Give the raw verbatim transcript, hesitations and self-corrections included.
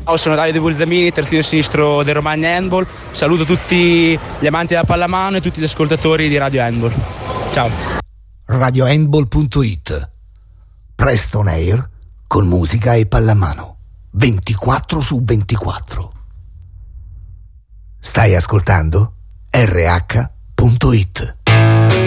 Ciao, sono Davide Bulzamini, terzino sinistro del Romagna Handball. Saluto tutti gli amanti della pallamano e tutti gli ascoltatori di Radio Handball. Ciao. radio handball punto it. Presto on air con musica e pallamano. ventiquattro su ventiquattro. Stai ascoltando R H punto it.